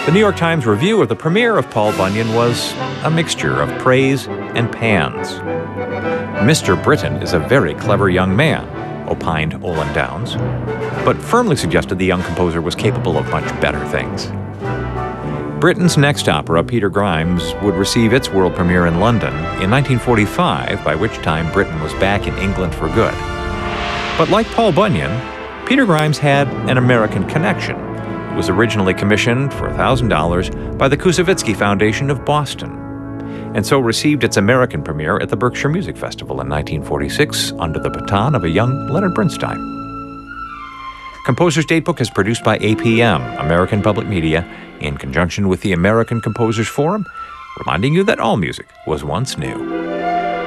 The New York Times review of the premiere of Paul Bunyan was a mixture of praise and pans. Mr. Britton is a very clever young man, opined Olin Downs, but firmly suggested the young composer was capable of much better things. Britton's next opera, Peter Grimes, would receive its world premiere in London in 1945, by which time Britton was back in England for good. But like Paul Bunyan, Peter Grimes had an American connection. It was originally commissioned for $1,000 by the Koussevitzky Foundation of Boston, and so received its American premiere at the Berkshire Music Festival in 1946 under the baton of a young Leonard Bernstein. Composer's Datebook is produced by APM, American Public Media, in conjunction with the American Composers Forum, reminding you that all music was once new.